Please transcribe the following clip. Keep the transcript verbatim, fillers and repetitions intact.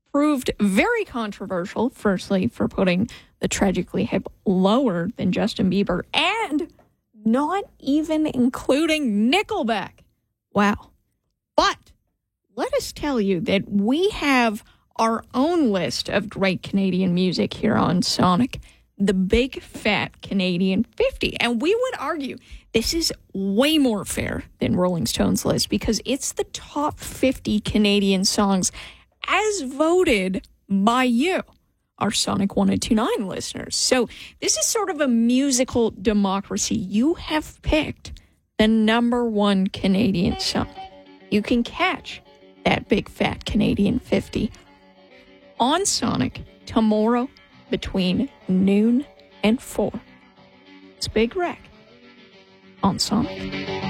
proved very controversial, firstly, for putting the Tragically Hip lower than Justin Bieber, and not even including Nickelback. Wow. But let us tell you that we have our own list of great Canadian music here on Sonic, the Big Fat Canadian fifty. And we would argue this is way more fair than Rolling Stone's list because it's the top fifty Canadian songs as voted by you, our Sonic one oh two nine listeners. So this is sort of a musical democracy. You have picked the number one Canadian song. You can catch that Big Fat Canadian fifty on Sonic tomorrow between noon and four. It's Big Rec on Sonic.